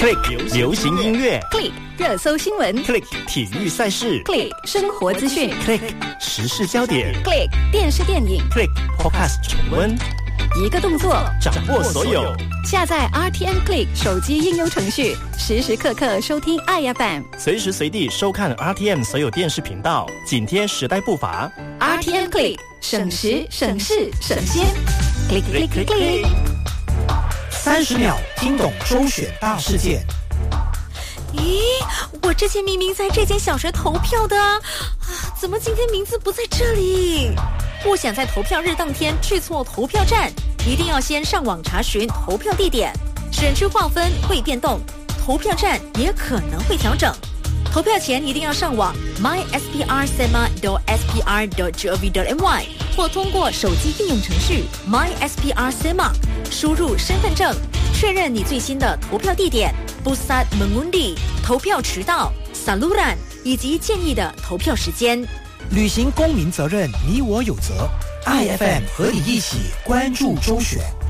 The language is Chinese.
Click 流行音乐 Click 热搜新闻 ，Click 体育赛事 ，Click 生活资讯 ，Click 时事焦点 ，Click 电视电影 ，Click Podcast 重温， 一个动作掌握所有。 下载 RTM Click 手机应用程序，时时刻刻收听爱 FM， 随时随地收看 RTM 所有电视频道，紧贴时代步伐。 RTM Click 省时省事省先 ，Click Click Click Click。 30秒听懂周选大事件。 咦，我之前明明在这间小学投票的啊，怎么今天名字不在这里？不想在投票日当天去错投票站，一定要先上網查詢投票地點。選區劃分會變動，投票站也可能會調整。投票前一定要上網 mysprSema.spr.gov.my 或通過手機應用程序 mysprSema 輸入身份證，確認你最新的投票地點、pusat mengundi 投票渠道、saluran 以及建議的投票時間。 履行公民責任，你我有責。IFM 和你一起關注周選。